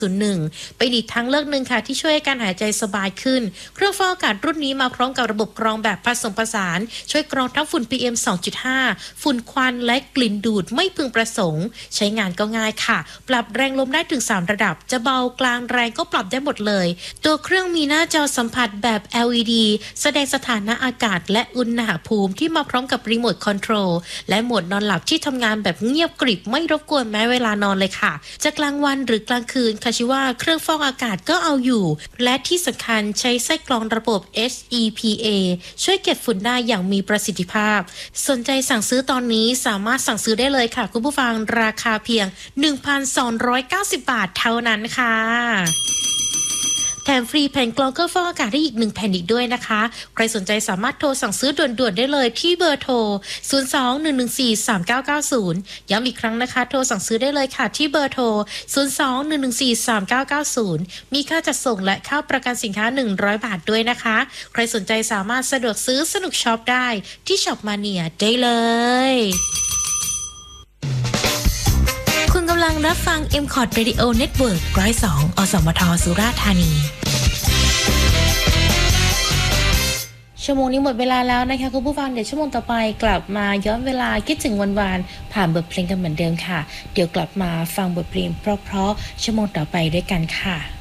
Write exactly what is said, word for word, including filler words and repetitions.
ศูนย์หนึ่งเป็นอีกทางเลือกหนึ่งค่ะที่ช่วยให้การหายใจสบายขึ้นเครื่องฟอกอากาศรุ่นนี้มาพร้อมกับระบบกรองแบบผสมผสานช่วยกรองทั้งฝุ่น พี เอ็ม สองจุดห้า ฝุ่นควันและกลิ่นดูดไม่พึงประสงค์ใช้งานก็ง่ายค่ะปรับแรงลมได้ถึงสามระดับจะเบากลางแรงก็ปรับได้หมดเลยตัวเครื่องมีหน้าจอสัมผัสแบบ แอล อี ดี แสดงสถานะอากาศและอุณหภูมิที่มาพร้อมกับรีโมทคอนโทรลและโหมดนอนหลับที่ทำงานแบบเงียบกริบไม่รบกวนแม้เวลานอนเลยค่ะจะกลางวันหรือกลางคืนคาชิว่าเครื่องฟอกอากาศก็เอาอยู่และที่สำคัญใช้ไส้กรองระบบ เอช อี พี เอ ช่วยเก็บฝุ่นได้อย่างมีประสิทธิภาพสนใจสั่งซื้อตอนนี้สามารถสั่งซื้อได้เลยค่ะคุณผู้ฟังราคาเพียง หนึ่งพันสองร้อยเก้าสิบ บาทเท่านั้นค่ะแถมฟรีแผ่นกรองเครื่องฟอกอากาศได้อีกหนึ่งแผ่นอีกด้วยนะคะใครสนใจสามารถโทรสั่งซื้อด่วนๆได้เลยที่เบอร์โทรศูนย์ สอง หนึ่ง หนึ่ง สี่ สาม เก้า เก้า ศูนย์ย้ำอีกครั้งนะคะโทรสั่งซื้อได้เลยค่ะที่เบอร์โทรศูนย์ สอง หนึ่ง หนึ่ง สี่ สาม เก้า เก้า ศูนย์มีค่าจัดส่งและค่าประกันสินค้าหนึ่งร้อยบาทด้วยนะคะใครสนใจสามารถสะดวกซื้อสนุกช็อปได้ที่ช็อปมาเนียได้เลยคุณกำลังรับฟัง เอ็ม คอร์ด Radio Network หนึ่งศูนย์สอง อสมท สุราษฎร์ธานีชั่วโมงนี้หมดเวลาแล้วนะคะคุณผู้ฟังเดี๋ยวชั่วโมงต่อไปกลับมาย้อนเวลาคิดถึงวันวานผ่านบทเพลงกันเหมือนเดิมค่ะเดี๋ยวกลับมาฟังบทเพลงเพราะๆชั่วโมงต่อไปด้วยกันค่ะ